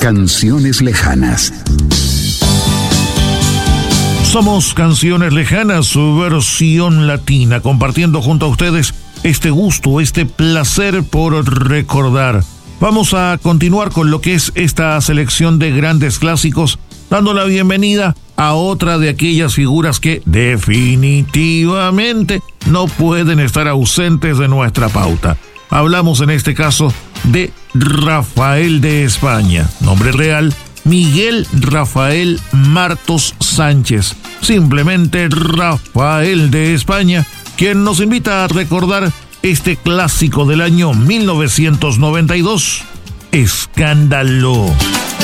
Canciones lejanas. Somos Canciones Lejanas, su versión latina, compartiendo junto a ustedes este gusto, este placer por recordar. Vamos a continuar con lo que es esta selección de grandes clásicos, dando la bienvenida a otra de aquellas figuras que definitivamente no pueden estar ausentes de nuestra pauta. Hablamos en este caso de Rafael de España, nombre real Miguel Rafael Martos Sánchez, simplemente Rafael de España, quien nos invita a recordar este clásico del año 1992, Escándalo.